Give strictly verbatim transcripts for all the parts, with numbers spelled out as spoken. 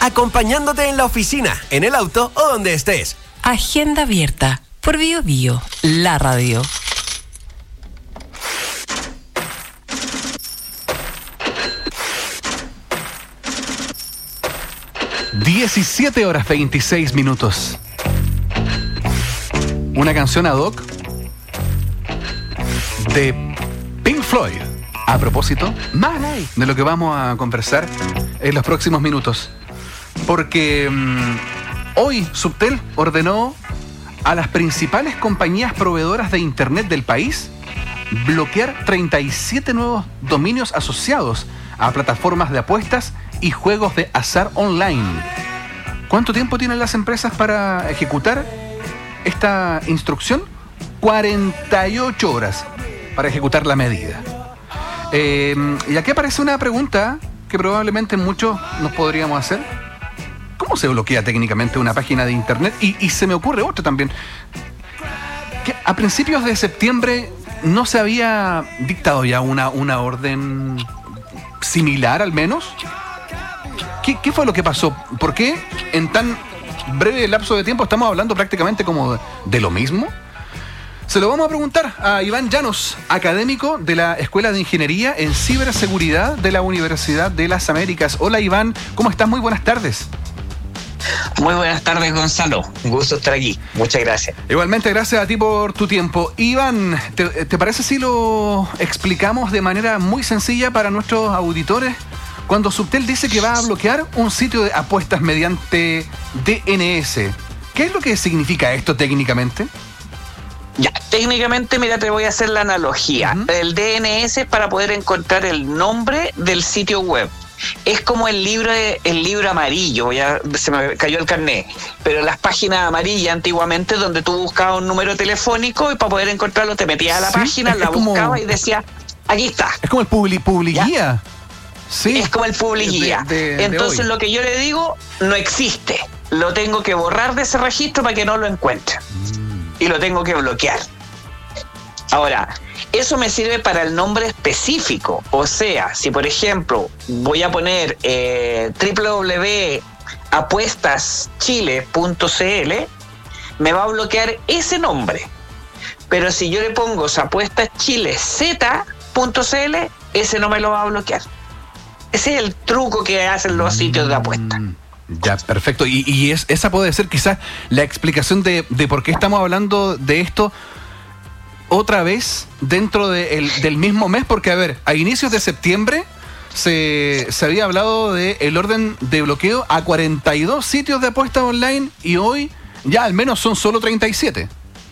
acompañándote en la oficina, en el auto o donde estés. Agenda abierta por Bio Bio, la radio. diecisiete horas veintiséis minutos. Una canción ad hoc de Pink Floyd. A propósito de lo que vamos a conversar en los próximos minutos. Porque mmm, hoy Subtel ordenó a las principales compañías proveedoras de internet del país bloquear treinta y siete nuevos dominios asociados a plataformas de apuestas y juegos de azar online. ¿Cuánto tiempo tienen las empresas para ejecutar esta instrucción? cuarenta y ocho horas para ejecutar la medida. Eh, y aquí aparece una pregunta que probablemente muchos nos podríamos hacer. ¿Cómo se bloquea técnicamente una página de internet? Y, y se me ocurre otra también. Que a principios de septiembre no se había dictado ya una, una orden similar al menos. ¿Qué, ¿Qué fue lo que pasó? ¿Por qué en tan breve lapso de tiempo estamos hablando prácticamente como de, de lo mismo? Se lo vamos a preguntar a Iván Llanos, académico de la Escuela de Ingeniería en Ciberseguridad de la Universidad de las Américas. Hola Iván, ¿cómo estás? Muy buenas tardes. Muy buenas tardes, Gonzalo. Un gusto estar aquí. Muchas gracias. Igualmente, gracias a ti por tu tiempo. Iván, ¿te, te parece si lo explicamos de manera muy sencilla para nuestros auditores? Cuando Subtel dice que va a bloquear un sitio de apuestas mediante D N S, ¿qué es lo que significa esto técnicamente? Ya, técnicamente, mira, te voy a hacer la analogía. Uh-huh. El D N S es para poder encontrar el nombre del sitio web. Es como el libro el libro amarillo, ya se me cayó el carnet, pero las páginas amarillas antiguamente donde tú buscabas un número telefónico y para poder encontrarlo te metías a la sí, página, la buscabas como... y decías, aquí está. Es como el publi, publiguía. Sí. Es como el publiguía. De, de, Entonces de lo que yo le digo no existe. Lo tengo que borrar de ese registro para que no lo encuentre. Mm. Y lo tengo que bloquear. Ahora, eso me sirve para el nombre específico. O sea, si por ejemplo voy a poner eh, doble u doble u doble u punto apuestas chile punto c l, me va a bloquear ese nombre. Pero si yo le pongo apuestas chile punto c l, ese no me lo va a bloquear. Ese es el truco que hacen los sitios de apuesta. Ya, perfecto. Y, y es, esa puede ser quizás la explicación de, de por qué estamos hablando de esto otra vez dentro de el, del mismo mes, porque a ver, a inicios de septiembre se, se había hablado de el orden de bloqueo a cuarenta y dos sitios de apuestas online y hoy ya al menos son solo treinta y siete.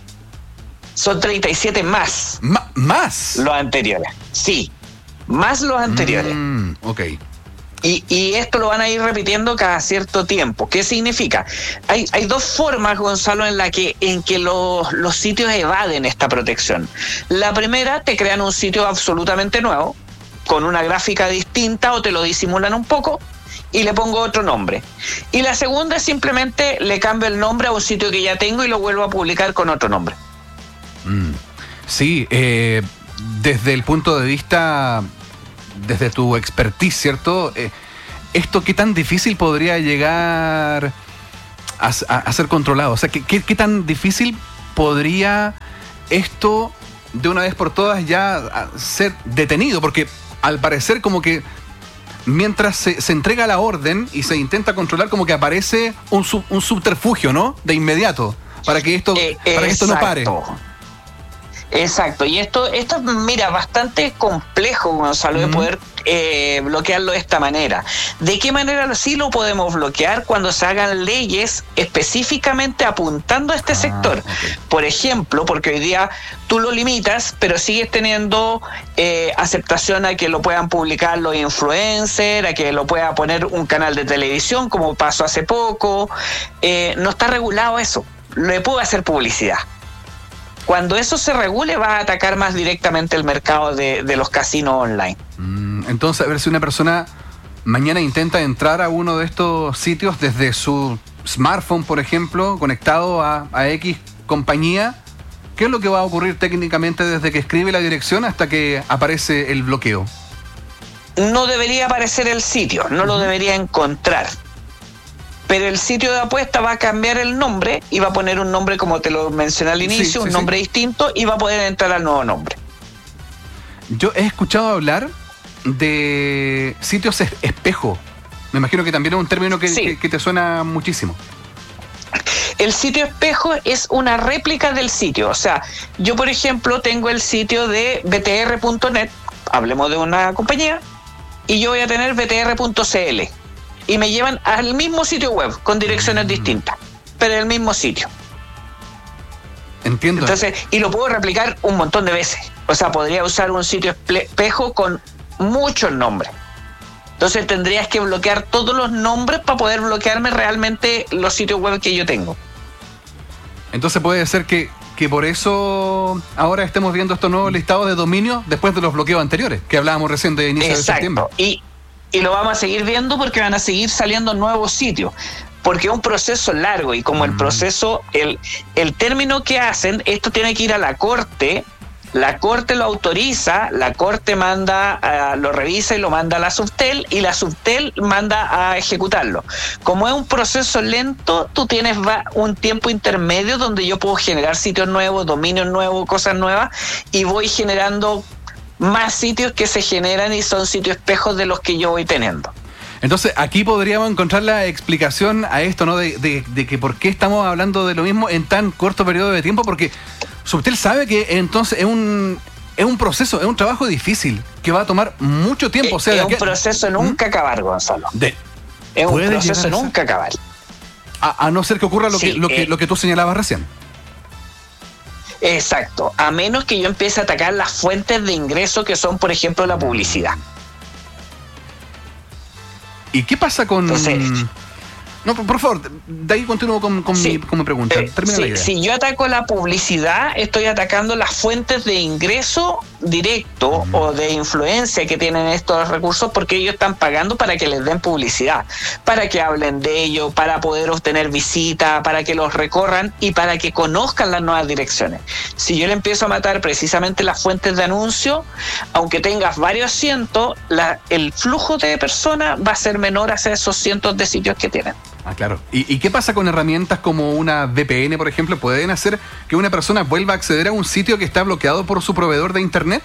Son treinta y siete más. Ma- ¿Más? Los anteriores, sí. Más los anteriores. Mm, ok. Y, y esto lo van a ir repitiendo cada cierto tiempo. ¿Qué significa? Hay, hay dos formas, Gonzalo, en la que, en que los, los sitios evaden esta protección. La primera, te crean un sitio absolutamente nuevo, con una gráfica distinta o te lo disimulan un poco y le pongo otro nombre. Y la segunda es simplemente le cambio el nombre a un sitio que ya tengo y lo vuelvo a publicar con otro nombre. Mm, sí, eh, desde el punto de vista... desde tu expertise, ¿cierto? Eh, ¿Esto qué tan difícil podría llegar a, a, a ser controlado? O sea, ¿qué, qué, ¿qué tan difícil podría esto de una vez por todas ya ser detenido? Porque al parecer como que mientras se, se entrega la orden y se intenta controlar, como que aparece un, sub, un subterfugio, ¿no? De inmediato, para que esto, eh, para que esto no pare. Exacto, y esto, esto mira, bastante complejo, Gonzalo, de uh-huh. poder eh, bloquearlo de esta manera. ¿De qué manera sí lo podemos bloquear? Cuando se hagan leyes específicamente apuntando a este ah, sector. Okay. Por ejemplo, porque hoy día tú lo limitas, pero sigues teniendo eh, aceptación a que lo puedan publicar los influencers, a que lo pueda poner un canal de televisión, como pasó hace poco. Eh, no está regulado eso. Le puedo hacer publicidad. Cuando eso se regule, va a atacar más directamente el mercado de, de los casinos online. Mm, entonces, a ver si una persona mañana intenta entrar a uno de estos sitios desde su smartphone, por ejemplo, conectado a, a X compañía, ¿qué es lo que va a ocurrir técnicamente desde que escribe la dirección hasta que aparece el bloqueo? No debería aparecer el sitio, no lo debería encontrar. pero el sitio de apuesta va a cambiar el nombre y va a poner un nombre, como te lo mencioné al inicio, sí, sí, un nombre sí. distinto, y va a poder entrar al nuevo nombre. Yo he escuchado hablar de sitios espejo. Me imagino que también es un término que, sí. que, que te suena muchísimo. El sitio espejo es una réplica del sitio. O sea, yo por ejemplo tengo el sitio de b t r punto net, hablemos de una compañía, y yo voy a tener b t r punto c l. Y me llevan al mismo sitio web, con direcciones mm. distintas, pero el mismo sitio. Entiendo. Entonces, y lo puedo replicar un montón de veces. O sea, podría usar un sitio espejo con muchos nombres. Entonces tendrías que bloquear todos los nombres para poder bloquearme realmente los sitios web que yo tengo. Entonces puede ser que, que por eso ahora estemos viendo estos nuevos listados de dominio después de los bloqueos anteriores, que hablábamos recién de inicio Exacto. de septiembre. Y, y lo vamos a seguir viendo porque van a seguir saliendo nuevos sitios. Porque es un proceso largo y como mm. el proceso, el, el término que hacen, esto tiene que ir a la corte. La Corte lo autoriza, la Corte manda, uh, lo revisa y lo manda a la Subtel, y la Subtel manda a ejecutarlo. Como es un proceso lento, tú tienes un tiempo intermedio donde yo puedo generar sitios nuevos, dominios nuevos, cosas nuevas, y voy generando más sitios que se generan y son sitios espejos de los que yo voy teniendo. Entonces, aquí podríamos encontrar la explicación a esto, ¿no? De, de, de que por qué estamos hablando de lo mismo en tan corto periodo de tiempo, porque Subtel sabe que entonces es un es un proceso, es un trabajo difícil, que va a tomar mucho tiempo. Es, o sea, es un que, proceso nunca ¿Mm? acabar, Gonzalo. De, es un proceso nunca acabar. A, a no ser que ocurra lo, sí, que, lo, eh, que, lo que tú señalabas recién. Exacto, a menos que yo empiece a atacar las fuentes de ingreso que son, por ejemplo, la publicidad. ¿Y qué pasa con...? Entonces, no, por favor, de ahí continúo con, con, sí, mi, con mi pregunta. Eh, Termina sí, la idea. Si yo ataco la publicidad, estoy atacando las fuentes de ingreso directo mm. o de influencia que tienen estos recursos, porque ellos están pagando para que les den publicidad, para que hablen de ello, para poder obtener visita, para que los recorran y para que conozcan las nuevas direcciones. Si yo le empiezo a matar precisamente las fuentes de anuncio, aunque tengas varios cientos, la, el flujo de personas va a ser menor hacia esos cientos de sitios que tienen. Ah, claro. ¿Y, ¿Y qué pasa con herramientas como una V P N, por ejemplo? ¿Pueden hacer que una persona vuelva a acceder a un sitio que está bloqueado por su proveedor de internet?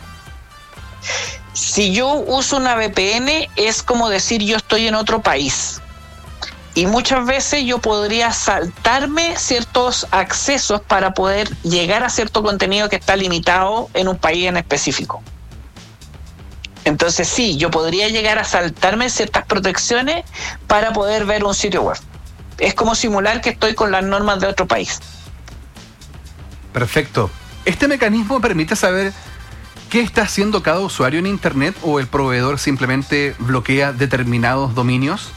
Si yo uso una V P N, es como decir yo estoy en otro país. Y muchas veces yo podría saltarme ciertos accesos para poder llegar a cierto contenido que está limitado en un país en específico. Entonces sí, yo podría llegar a saltarme ciertas protecciones para poder ver un sitio web. Es como simular que estoy con las normas de otro país. Perfecto. ¿Este mecanismo permite saber qué está haciendo cada usuario en Internet o el proveedor simplemente bloquea determinados dominios?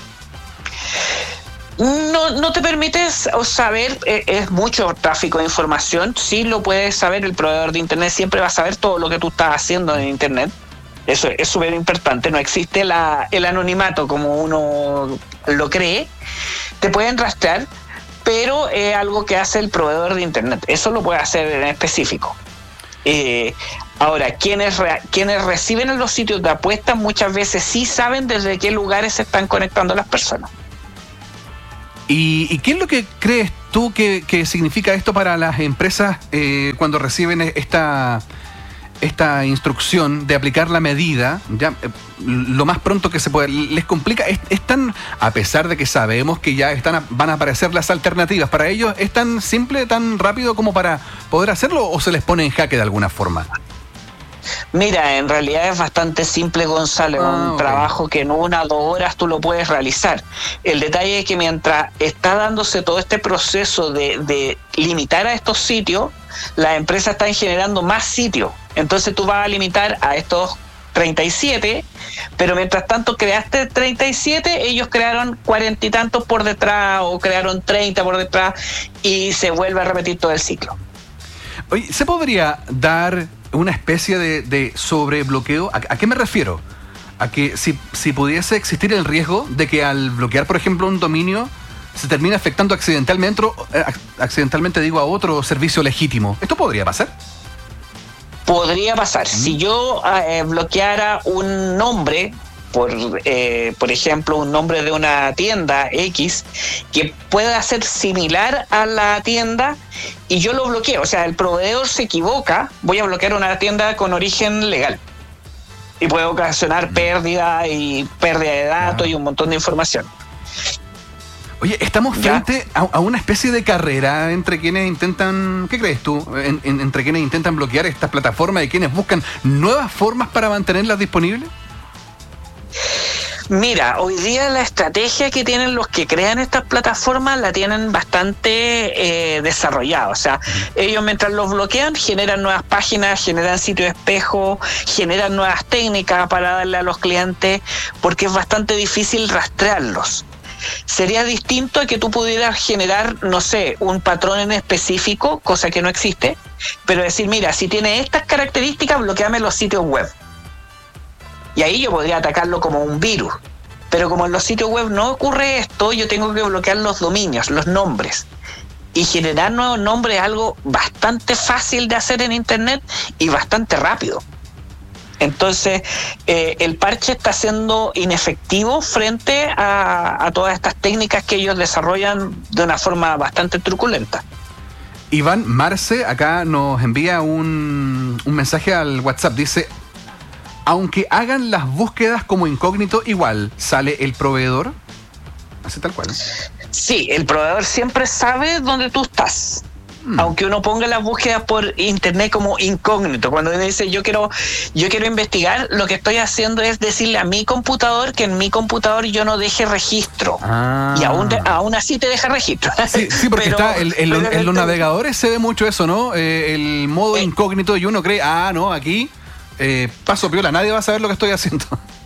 No, no te permites saber, eh, es mucho tráfico de información. Sí lo puedes saber, el proveedor de Internet siempre va a saber todo lo que tú estás haciendo en Internet. Eso es súper importante, no existe la, el anonimato como uno lo cree. Te pueden rastrear, pero es algo que hace el proveedor de Internet. Eso lo puede hacer en específico. Eh, ahora, quienes, re, quienes reciben en los sitios de apuestas muchas veces sí saben desde qué lugares se están conectando las personas. ¿Y, y qué es lo que crees tú que, que significa esto para las empresas eh, cuando reciben esta... esta instrucción de aplicar la medida ya eh, lo más pronto que se pueda? ¿Les complica? ¿Es, es tan, a pesar de que sabemos que ya están a, van a aparecer las alternativas, para ellos es tan simple, tan rápido como para poder hacerlo, o se les pone en jaque de alguna forma? Mira, en realidad es bastante simple, Gonzalo, ah, un okay. trabajo que en una o dos horas tú lo puedes realizar. El detalle es que mientras está dándose todo este proceso de, de limitar a estos sitios, las empresas están generando más sitios. Entonces tú vas a limitar a estos treinta y siete, pero mientras tanto creaste treinta y siete, ellos crearon cuarenta y tantos por detrás o crearon treinta por detrás y se vuelve a repetir todo el ciclo. Oye, ¿se podría dar una especie de, de sobrebloqueo? ¿A, ¿A qué me refiero? A que si, si pudiese existir el riesgo de que al bloquear, por ejemplo, un dominio, se termine afectando accidentalmente, accidentalmente digo, a otro servicio legítimo. ¿Esto podría pasar? Podría pasar. Mm. Si yo eh, bloqueara un nombre por, eh, por ejemplo, un nombre de una tienda X que pueda ser similar a la tienda y yo lo bloqueo. O sea, el proveedor se equivoca, voy a bloquear una tienda con origen legal. Y puede ocasionar pérdida y pérdida de datos y un montón de información. Oye, estamos frente a, a una especie de carrera entre quienes intentan, ¿qué crees tú? En, en, entre quienes intentan bloquear estas plataformas y quienes buscan nuevas formas para mantenerlas disponibles. Mira, hoy día la estrategia que tienen los que crean estas plataformas la tienen bastante eh, desarrollada. O sea, ellos mientras los bloquean generan nuevas páginas, generan sitios espejo, generan nuevas técnicas para darle a los clientes, porque es bastante difícil rastrearlos. Sería distinto a que tú pudieras generar, no sé, un patrón en específico, cosa que no existe, pero decir, mira, si tiene estas características, bloqueame los sitios web. Y ahí yo podría atacarlo como un virus. Pero como en los sitios web no ocurre esto, yo tengo que bloquear los dominios, los nombres. Y generar nuevos nombres es algo bastante fácil de hacer en Internet y bastante rápido. Entonces, eh, el parche está siendo inefectivo frente a, a todas estas técnicas que ellos desarrollan de una forma bastante truculenta. Iván Marce acá nos envía un, un mensaje al WhatsApp. Dice, aunque hagan las búsquedas como incógnito, igual sale el proveedor. Así tal cual. Sí, el proveedor siempre sabe dónde tú estás. Hmm. Aunque uno ponga las búsquedas por internet como incógnito. Cuando uno dice yo quiero, yo quiero investigar, lo que estoy haciendo es decirle a mi computador que en mi computador yo no deje registro. Ah. Y aún, aún así te deja registro. Sí, sí porque pero, está el, el, en los navegadores se ve mucho eso, ¿no? Eh, el modo eh, incógnito y uno cree, ah, no, aquí eh, paso piola, nadie va a saber lo que estoy haciendo.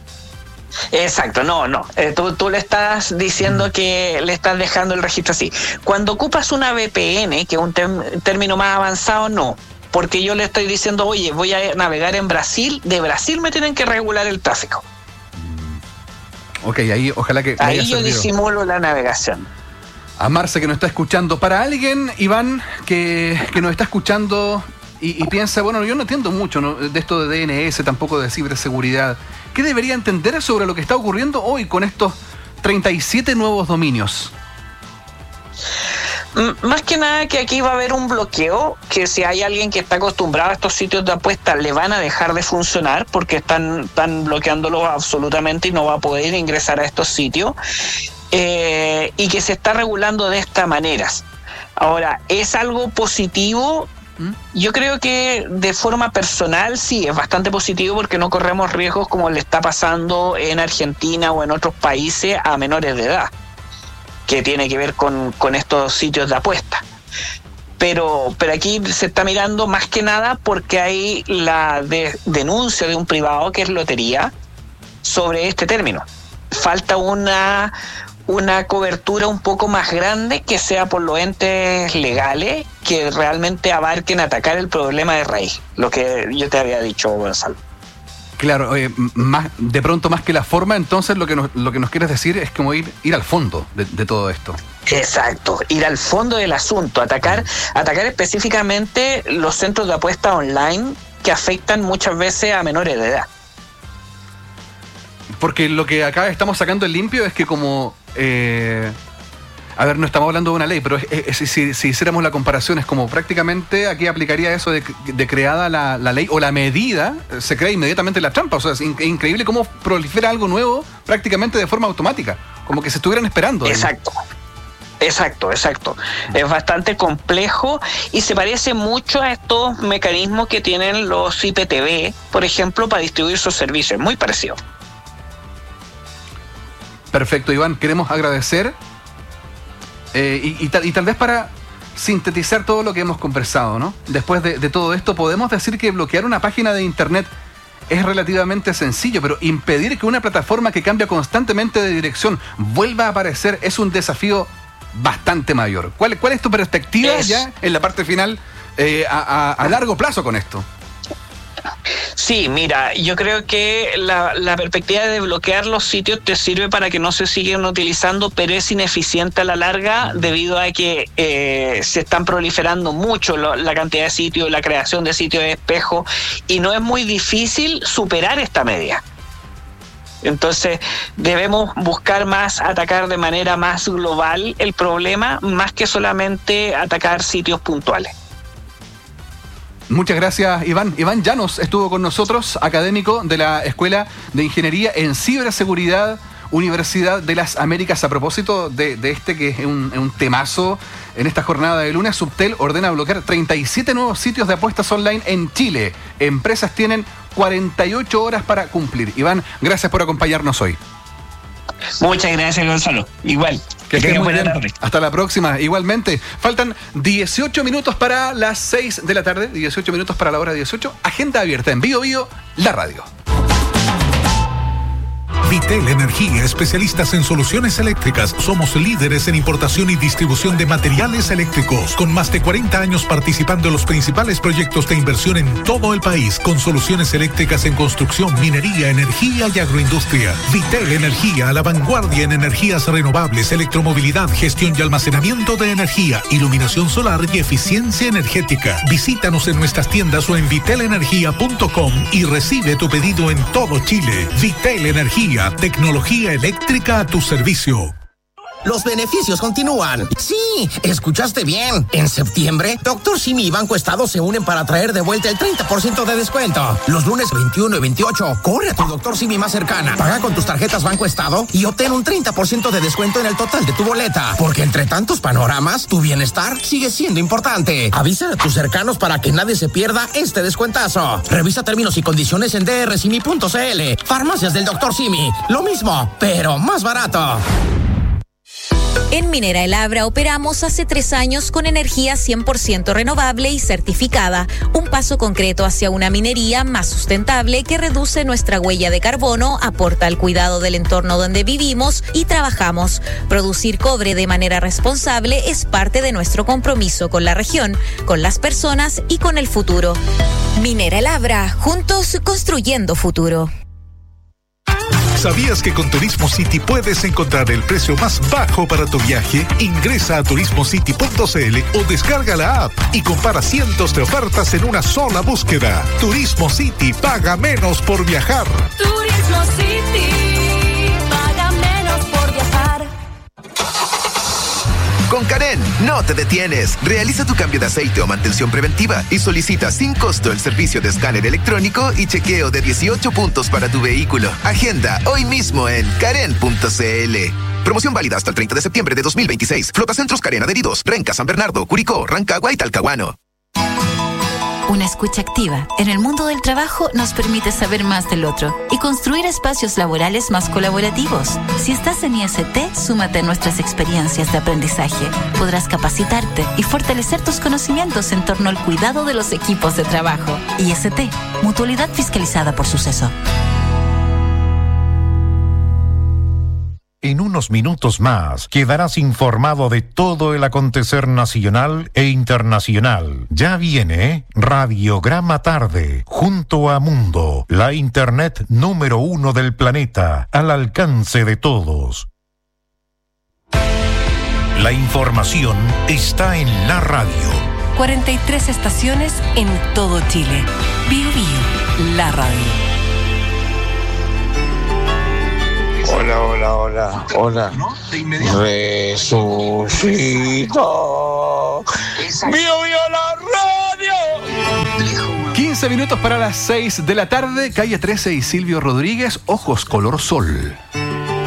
Exacto, no, no. Eh, tú, tú le estás diciendo que le estás dejando el registro así. Cuando ocupas una V P N, que es un tem- término más avanzado, no. Porque yo le estoy diciendo, oye, voy a navegar en Brasil, de Brasil me tienen que regular el tráfico. Ok, ahí ojalá que... Ahí yo disimulo la navegación. A Marce que nos está escuchando. Para alguien, Iván, que, que nos está escuchando y, y piensa, bueno, yo no entiendo mucho, ¿no?, de esto de D N S, tampoco de ciberseguridad. ¿Qué debería entender sobre lo que está ocurriendo hoy con estos treinta y siete nuevos dominios? Más que nada que aquí va a haber un bloqueo, que si hay alguien que está acostumbrado a estos sitios de apuestas le van a dejar de funcionar porque están, están bloqueándolos absolutamente y no va a poder ingresar a estos sitios, eh, y que se está regulando de esta manera. Ahora, ¿es algo positivo? Yo creo que de forma personal sí, es bastante positivo porque no corremos riesgos como le está pasando en Argentina o en otros países a menores de edad, que tiene que ver con, con estos sitios de apuesta. Pero, pero aquí se está mirando más que nada porque hay la de, denuncia de un privado que es Lotería sobre este término. Falta una... una cobertura un poco más grande que sea por los entes legales que realmente abarquen atacar el problema de raíz, lo que yo te había dicho, Gonzalo. Claro, eh, más, de pronto más que la forma, entonces lo que nos, lo que nos quieres decir es como ir, ir al fondo de, de todo esto. Exacto, ir al fondo del asunto, atacar, atacar específicamente los centros de apuesta online que afectan muchas veces a menores de edad. Porque lo que acá estamos sacando en limpio es que como... Eh, a ver, no estamos hablando de una ley, pero es, es, si, si hiciéramos la comparación, es como prácticamente aquí aplicaría eso de, de creada la, la ley o la medida, se crea inmediatamente la trampa. O sea, es, in, es increíble cómo prolifera algo nuevo prácticamente de forma automática, como que se estuvieran esperando. Exacto. Exacto, exacto. Es bastante complejo y se parece mucho a estos mecanismos que tienen los I P T V, por ejemplo, para distribuir sus servicios. Muy parecido. Perfecto, Iván. Queremos agradecer eh, y, y, tal, y tal vez para sintetizar todo lo que hemos conversado, ¿no? Después de, de todo esto, podemos decir que bloquear una página de internet es relativamente sencillo, pero impedir que una plataforma que cambia constantemente de dirección vuelva a aparecer es un desafío bastante mayor. ¿Cuál, cuál es tu perspectiva es... ya en la parte final eh, a, a, a largo plazo con esto? Sí, mira, yo creo que la, la perspectiva de bloquear los sitios te sirve para que no se sigan utilizando, pero es ineficiente a la larga debido a que eh, se están proliferando mucho lo, la cantidad de sitios, la creación de sitios de espejo, y no es muy difícil superar esta media. Entonces debemos buscar más atacar de manera más global el problema, más que solamente atacar sitios puntuales. Muchas gracias, Iván. Iván Llanos estuvo con nosotros, académico de la Escuela de Ingeniería en Ciberseguridad, Universidad de las Américas. A propósito de, de este que es un, un temazo en esta jornada de lunes, Subtel ordena bloquear treinta y siete nuevos sitios de apuestas online en Chile. Empresas tienen cuarenta y ocho horas para cumplir. Iván, gracias por acompañarnos hoy. Muchas gracias, Gonzalo. Igual. Que estén muy bien. Hasta la próxima. Igualmente. Faltan dieciocho minutos para las seis de la tarde. dieciocho minutos para la hora dieciocho. Agenda abierta en Bio Bio, la radio. Vitel Energía, especialistas en soluciones eléctricas. Somos líderes en importación y distribución de materiales eléctricos, con más de cuarenta años participando en los principales proyectos de inversión en todo el país, con soluciones eléctricas en construcción, minería, energía y agroindustria. Vitel Energía, a la vanguardia en energías renovables, electromovilidad, gestión y almacenamiento de energía, iluminación solar y eficiencia energética. Visítanos en nuestras tiendas o en vitel energía punto com y recibe tu pedido en todo Chile. Vitel Energía, tecnología eléctrica a tu servicio. Los beneficios continúan. Sí, escuchaste bien. En septiembre, Doctor Simi y Banco Estado se unen para traer de vuelta el treinta por ciento de descuento. Los lunes veintiuno y veintiocho, corre a tu Doctor Simi más cercana. Paga con tus tarjetas Banco Estado y obtén un treinta por ciento de descuento en el total de tu boleta. Porque entre tantos panoramas, tu bienestar sigue siendo importante. Avisa a tus cercanos para que nadie se pierda este descuentazo. Revisa términos y condiciones en d r simi punto c l. Farmacias del Doctor Simi. Lo mismo, pero más barato. En Minera El Abra operamos hace tres años con energía cien por ciento renovable y certificada, un paso concreto hacia una minería más sustentable que reduce nuestra huella de carbono, aporta al cuidado del entorno donde vivimos y trabajamos. Producir cobre de manera responsable es parte de nuestro compromiso con la región, con las personas y con el futuro. Minera El Abra, juntos construyendo futuro. ¿Sabías que con Turismo City puedes encontrar el precio más bajo para tu viaje? Ingresa a turismo city punto c l o descarga la app y compara cientos de ofertas en una sola búsqueda. Turismo City, paga menos por viajar. Turismo City, paga menos por viajar. Con Karen, no te detienes. Realiza tu cambio de aceite o mantención preventiva y solicita sin costo el servicio de escáner electrónico y chequeo de dieciocho puntos para tu vehículo. Agenda hoy mismo en karen punto c l. Promoción válida hasta el treinta de septiembre de dos mil veintiséis. Flotacentros Karen adheridos. Renca, San Bernardo, Curicó, Rancagua y Talcahuano. Una escucha activa en el mundo del trabajo nos permite saber más del otro y construir espacios laborales más colaborativos. Si estás en I S T, súmate a nuestras experiencias de aprendizaje. Podrás capacitarte y fortalecer tus conocimientos en torno al cuidado de los equipos de trabajo. I S T, mutualidad fiscalizada por Suceso. En unos minutos más quedarás informado de todo el acontecer nacional e internacional. Ya viene Radiograma Tarde, junto a Mundo, la internet número uno del planeta, al alcance de todos. La información está en la radio. cuarenta y tres estaciones en todo Chile. Bio Bio, la radio. Hola, hola, hola, hola. Resucito. ¡Bio Bio la radio! quince minutos para las seis de la tarde. Calle trece y Silvio Rodríguez, Ojos Color Sol.